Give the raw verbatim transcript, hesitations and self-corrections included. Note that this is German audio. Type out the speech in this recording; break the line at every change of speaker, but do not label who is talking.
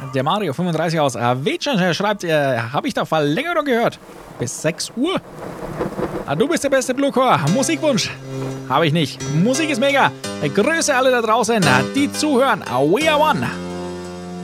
Der Mario fünfunddreißig aus Wetschen schreibt, äh, habe ich da Verlängerung gehört? Bis sechs Uhr? Ah, du bist der beste Bluecore. Musikwunsch? Habe ich nicht. Musik ist mega. Grüße alle da draußen, die zuhören. We are one.